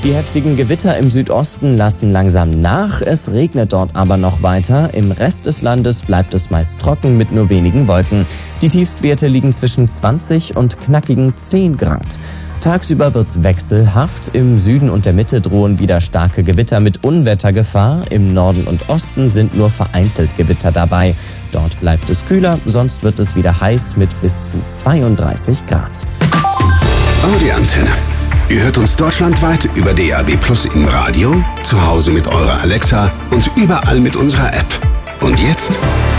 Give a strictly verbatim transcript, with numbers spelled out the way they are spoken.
Die heftigen Gewitter im Südosten lassen langsam nach, es regnet dort aber noch weiter. Im Rest des Landes bleibt es meist trocken mit nur wenigen Wolken. Die Tiefstwerte liegen zwischen zwanzig und knackigen zehn Grad. Tagsüber wird's wechselhaft. Im Süden und der Mitte drohen wieder starke Gewitter mit Unwettergefahr. Im Norden und Osten sind nur vereinzelt Gewitter dabei. Dort bleibt es kühler, sonst wird es wieder heiß mit bis zu zweiunddreißig Grad. Audi Antenne. Ihr hört uns deutschlandweit über D A B Plus im Radio, zu Hause mit eurer Alexa und überall mit unserer App. Und jetzt